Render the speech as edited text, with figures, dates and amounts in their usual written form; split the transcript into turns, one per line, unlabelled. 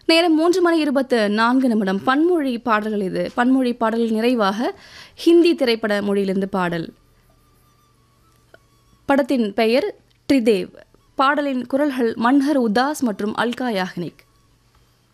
நேரம் 3:24 பன்மொழி பாடல்கள். இது பன்மொழி பாடல்கள் நிறைவாக ஹிந்தி திரைப்பட மொழியிலிருந்து பாடல். படத்தின் பெயர் ட்ரிதேவ். பாடலின் குரல்கள் மன்ஹர் உதாஸ் மற்றும் அல்கா யாக்னிக்.